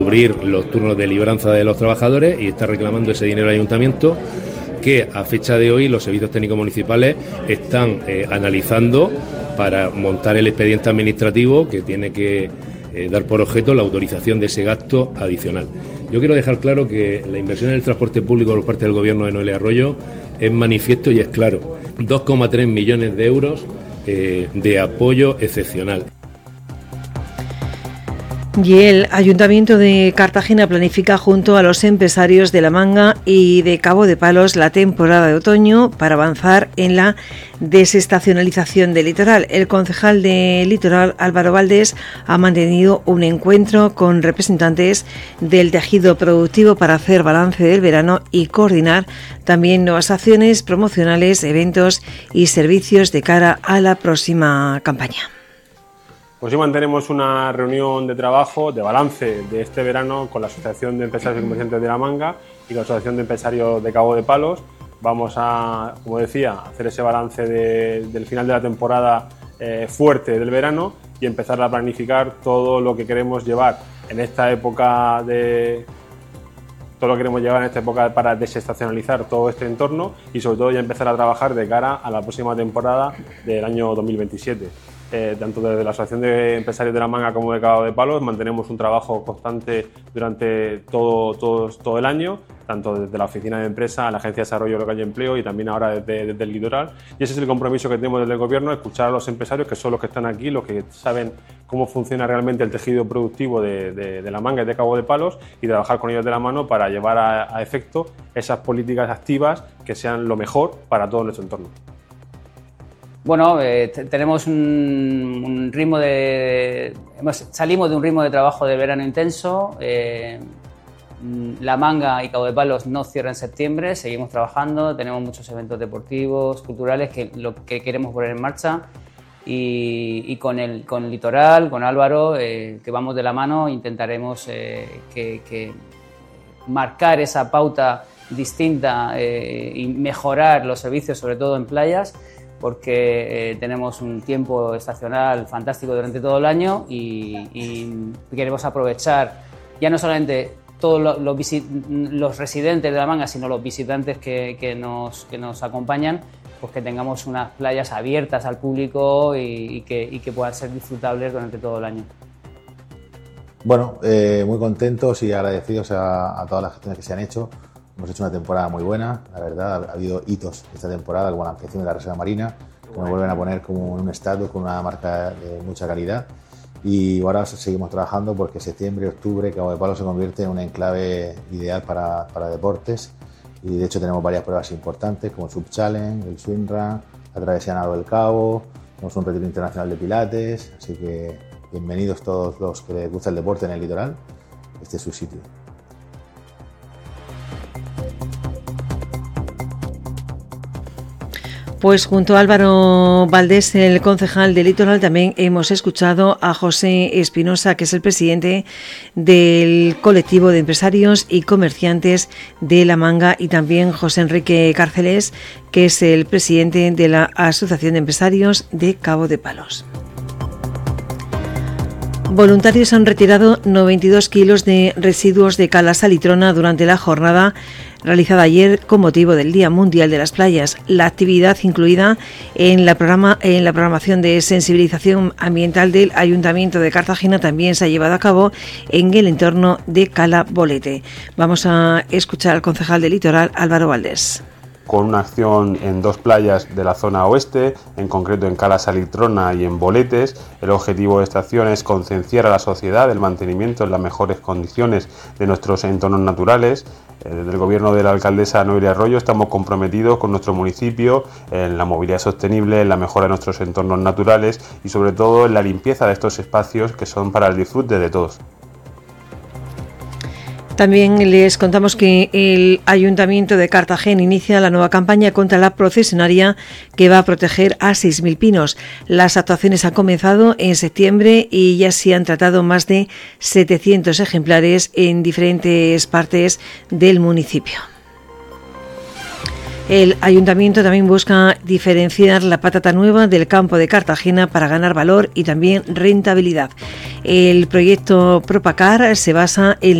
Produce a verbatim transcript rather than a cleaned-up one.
cubrir los turnos de libranza de los trabajadores y está reclamando ese dinero al ayuntamiento, que a fecha de hoy los servicios técnicos municipales están eh, analizando para montar el expediente administrativo que tiene que eh, dar por objeto la autorización de ese gasto adicional. Yo quiero dejar claro que la inversión en el transporte público por parte del Gobierno de Noelia Arroyo es manifiesto y es claro. dos coma tres millones de euros eh, de apoyo excepcional. Y el Ayuntamiento de Cartagena planifica junto a los empresarios de La Manga y de Cabo de Palos la temporada de otoño para avanzar en la desestacionalización del litoral. El concejal de Litoral, Álvaro Valdés, ha mantenido un encuentro con representantes del tejido productivo para hacer balance del verano y coordinar también nuevas acciones promocionales, eventos y servicios de cara a la próxima campaña. Pues hoy mantenemos una reunión de trabajo, de balance de este verano con la Asociación de Empresarios y Comerciantes de La Manga y la Asociación de Empresarios de Cabo de Palos. Vamos a, como decía, hacer ese balance de, del final de la temporada eh, fuerte del verano y empezar a planificar todo lo que queremos llevar en esta época de... todo lo que queremos llevar en esta época para desestacionalizar todo este entorno y sobre todo ya empezar a trabajar de cara a la próxima temporada del año dos mil veintisiete. Eh, tanto desde la Asociación de Empresarios de La Manga como de Cabo de Palos mantenemos un trabajo constante durante todo, todo, todo el año, tanto desde la Oficina de Empresa, la Agencia de Desarrollo Local y Empleo y también ahora desde, desde el litoral. Y ese es el compromiso que tenemos desde el Gobierno, escuchar a los empresarios, que son los que están aquí, los que saben cómo funciona realmente el tejido productivo de, de, de La Manga y de Cabo de Palos y trabajar con ellos de la mano para llevar a, a efecto esas políticas activas que sean lo mejor para todo nuestro entorno. Bueno, eh, tenemos un, un ritmo de... Hemos, salimos de un ritmo de trabajo de verano intenso. Eh, La Manga y Cabo de Palos no cierran en septiembre, seguimos trabajando, tenemos muchos eventos deportivos, culturales, que lo que queremos poner en marcha. Y, y con, el, con el Litoral, con Álvaro, eh, que vamos de la mano, intentaremos eh, que, que marcar esa pauta distinta eh, y mejorar los servicios, sobre todo en playas, porque eh, tenemos un tiempo estacional fantástico durante todo el año y, y queremos aprovechar ya no solamente todos los, los, los residentes de La Manga, sino los visitantes que, que, nos, que nos acompañan, pues que tengamos unas playas abiertas al público y, y, que, y que puedan ser disfrutables durante todo el año. Bueno, eh, muy contentos y agradecidos a, a todas las gestiones que se han hecho. Hemos hecho una temporada muy buena, la verdad, ha habido hitos esta temporada, como la ampliación de la Reserva Marina, que nos vuelven a poner como en un estatus con una marca de mucha calidad. Y ahora seguimos trabajando porque septiembre, octubre, Cabo de Palos se convierte en un enclave ideal para, para deportes. Y de hecho tenemos varias pruebas importantes como el Sub Challenge, el Swim Run, la Travesía Nado del Cabo, tenemos un retiro internacional de pilates, así que bienvenidos todos los que les gusta el deporte en el litoral, este es su sitio. Pues junto a Álvaro Valdés, el concejal de Litoral, también hemos escuchado a José Espinosa, que es el presidente del colectivo de empresarios y comerciantes de La Manga, y también José Enrique Cárceles, que es el presidente de la Asociación de Empresarios de Cabo de Palos. Voluntarios han retirado noventa y dos kilos de residuos de cala salitrona durante la jornada realizada ayer con motivo del Día Mundial de las Playas. La actividad incluida en la, programa, en la programación de sensibilización ambiental del Ayuntamiento de Cartagena también se ha llevado a cabo en el entorno de Cala Bolete. Vamos a escuchar al concejal del Litoral, Álvaro Valdés. Con una acción en dos playas de la zona oeste, en concreto en Cala Salitrona y en Boletes. El objetivo de esta acción es concienciar a la sociedad del mantenimiento en las mejores condiciones de nuestros entornos naturales. Desde el gobierno de la alcaldesa Noelia Arroyo estamos comprometidos con nuestro municipio en la movilidad sostenible, en la mejora de nuestros entornos naturales y sobre todo en la limpieza de estos espacios que son para el disfrute de todos. También les contamos que el Ayuntamiento de Cartagena inicia la nueva campaña contra la procesionaria que va a proteger a seis mil pinos. Las actuaciones han comenzado en septiembre y ya se han tratado más de setecientos ejemplares en diferentes partes del municipio. El ayuntamiento también busca diferenciar la patata nueva del campo de Cartagena para ganar valor y también rentabilidad. El proyecto Propacar se basa en